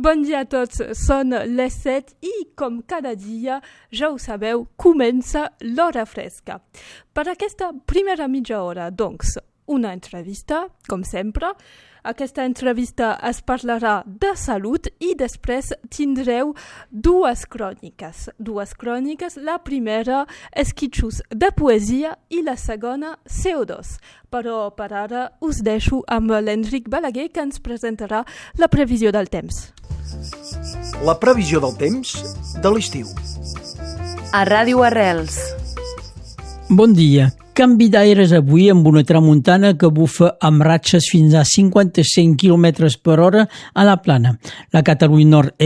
Bon dia a tots, són les 7 i, com cada dia, ja ho sabeu, comença l'hora fresca. Per aquesta primera mitja hora, doncs, una entrevista, com sempre. Aquesta entrevista es parlarà de salut i després tindreu dues cròniques. La primera, esquitxos de poesia, i la segona, CO2. Però per ara us deixo amb l'Enric Balaguer, que ens presentarà la previsió del temps. La previsió del temps de l'estiu. A Ràdio Arrels. Bon dia. Canvi d'aires avui amb una tramuntana que bufa amb ratxes fins a 55 km per hora a la plana. La Catalunya Nord